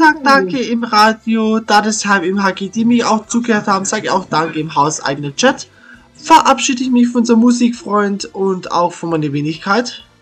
gesagt danke im Radio, da deshalb im HGD mich auch zugehört haben, sage ich auch danke im hauseigenen Chat. Verabschiede ich mich von unserem Musikfreund und auch von meiner Wenigkeit.